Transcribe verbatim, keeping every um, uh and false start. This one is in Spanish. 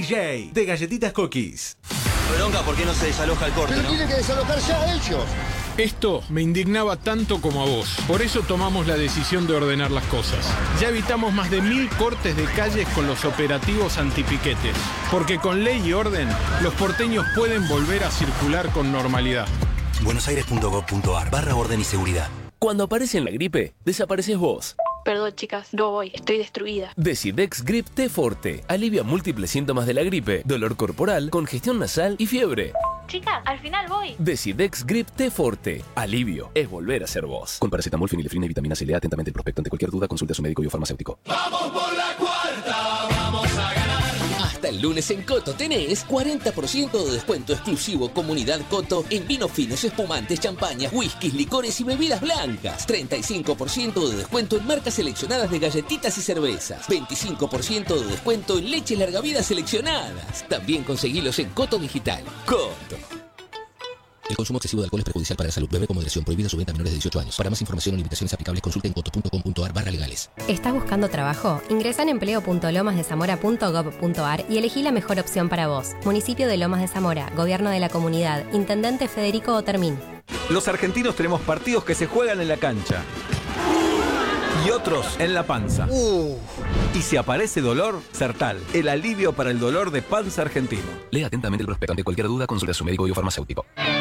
J de Galletitas Cookies. Bronca, ¿por qué no se desaloja el corte, Pero no? tiene que desalojar ya ellos. Esto me indignaba tanto como a vos. Por eso tomamos la decisión de ordenar las cosas. Ya evitamos más de mil cortes de calles con los operativos antipiquetes. Porque con ley y orden, los porteños pueden volver a circular con normalidad. buenosaires.gov.ar barra orden y seguridad. Cuando aparece en la gripe, desapareces vos. Perdón, chicas, no voy, estoy destruida. Decidex Grip T Forte. Alivia múltiples síntomas de la gripe, dolor corporal, congestión nasal y fiebre. Chicas, al final voy. Decidex Grip T Forte. Alivio es volver a ser vos. Con paracetamol, fenilefrina y vitamina C. Lea atentamente el prospecto. Ante cualquier duda, consulte a su médico y o farmacéutico. ¡Vamos por la cuarta! ¡Vamos a ganar! Hasta el lunes en Coto tenés cuarenta por ciento de descuento exclusivo Comunidad Coto en vinos finos, espumantes, champañas, whiskies, licores y bebidas blancas. treinta y cinco por ciento de descuento en marcas seleccionadas de galletitas y cervezas. veinticinco por ciento de descuento en leches larga vida seleccionadas. También conseguilos en Coto Digital. Coto. El consumo excesivo de alcohol es perjudicial para la salud. Bebe con moderación. Prohibida su venta a menores de dieciocho años. Para más información o limitaciones aplicables, consulte en coto.com.ar barra legales. ¿Estás buscando trabajo? Ingresa en empleo punto lomas de zamora punto gob punto ar y elegí la mejor opción para vos. Municipio de Lomas de Zamora. Gobierno de la Comunidad. Intendente Federico Otermín. Los argentinos tenemos partidos que se juegan en la cancha y otros en la panza. Uh. Y si aparece dolor, Sertal, el alivio para el dolor de panza argentino. Lea atentamente el prospecto. Ante cualquier duda, consulte a su médico y o farmacéutico.